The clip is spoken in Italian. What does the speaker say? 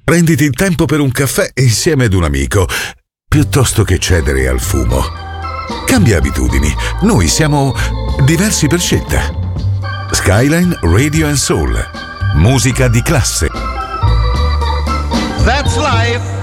Prenditi il tempo per un caffè insieme ad un amico, piuttosto che cedere al fumo. Cambia abitudini. Noi siamo diversi per scelta. Skyline Radio and Soul. Musica di classe. That's life.